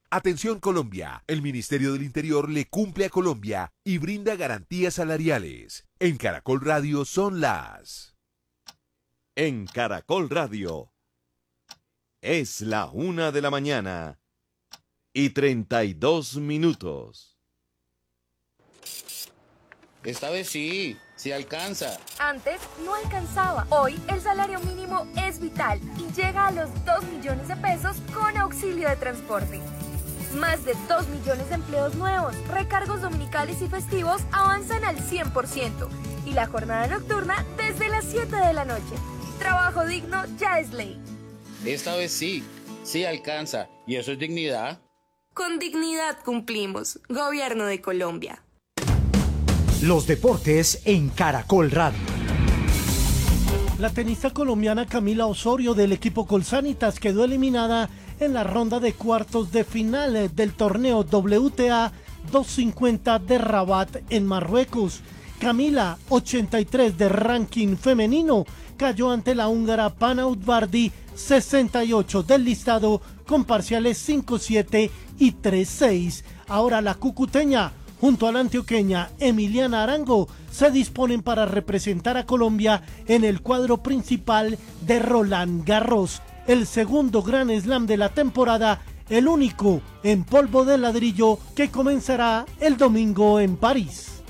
Atención Colombia, el Ministerio del Interior le cumple a Colombia y brinda garantías salariales. En Caracol Radio son las... En Caracol Radio es la 1:32 a.m. Esta vez sí alcanza. Antes no alcanzaba. Hoy el salario mínimo es vital y llega a los 2 millones de pesos con auxilio de transporte. Más de 2 millones de empleos nuevos, recargos dominicales y festivos avanzan al 100% y la jornada nocturna desde las 7 de la noche. Trabajo digno ya es ley. Esta vez sí alcanza. ¿Y eso es dignidad? Con dignidad cumplimos. Gobierno de Colombia. Los deportes en Caracol Radio. La tenista colombiana Camila Osorio del equipo Colsanitas quedó eliminada en la ronda de cuartos de final del torneo WTA 250 de Rabat en Marruecos. Camila, 83 de ranking femenino, cayó ante la húngara Pana Udvardi, 68 del listado, con parciales 5-7 y 3-6. Ahora la cucuteña, junto a la antioqueña Emiliana Arango, se disponen para representar a Colombia en el cuadro principal de Roland Garros, el segundo Grand Slam de la temporada, el único en polvo de ladrillo, que comenzará el domingo en París.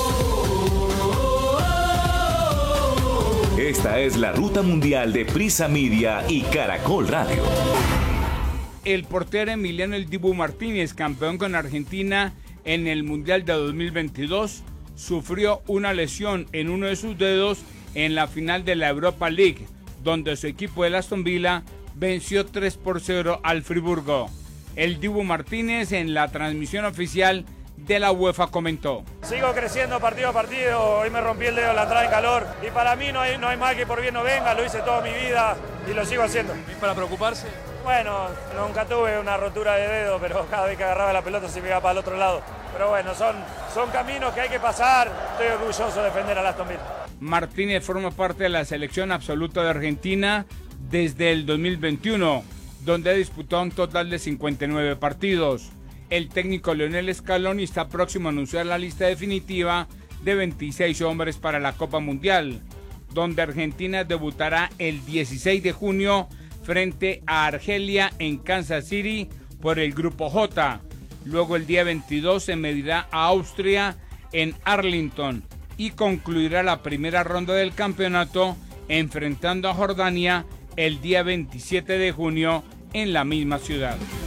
Esta es la ruta mundial de Prisa Media y Caracol Radio. El portero Emiliano El Dibu Martínez, campeón con Argentina en el Mundial de 2022, sufrió una lesión en uno de sus dedos en la final de la Europa League, donde su equipo de Aston Villa venció 3-0 al Friburgo. El Dibu Martínez, en la transmisión oficial de la UEFA, comentó: sigo creciendo partido a partido, hoy me rompí el dedo en la entrada en calor y para mí no hay mal que por bien no venga, lo hice toda mi vida y lo sigo haciendo. ¿Es para preocuparse? Bueno, nunca tuve una rotura de dedo, pero cada vez que agarraba la pelota se me iba para el otro lado. Pero bueno, son caminos que hay que pasar, estoy orgulloso de defender a Aston Villa. Martínez forma parte de la selección absoluta de Argentina desde el 2021, donde disputó un total de 59 partidos. El técnico Lionel Scaloni está próximo a anunciar la lista definitiva de 26 hombres para la Copa Mundial, donde Argentina debutará el 16 de junio frente a Argelia en Kansas City por el Grupo J. Luego el día 22 se medirá a Austria en Arlington y concluirá la primera ronda del campeonato enfrentando a Jordania el día 27 de junio en la misma ciudad.